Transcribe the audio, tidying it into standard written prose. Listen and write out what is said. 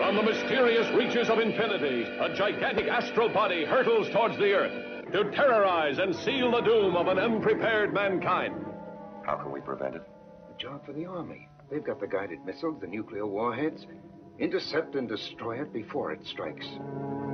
From the mysterious reaches of infinity, a gigantic astral body hurtles towards the Earth to terrorize and seal the doom of an unprepared mankind. How can we prevent it? A job for the Army. They've got the guided missiles, the nuclear warheads. Intercept and destroy it before it strikes.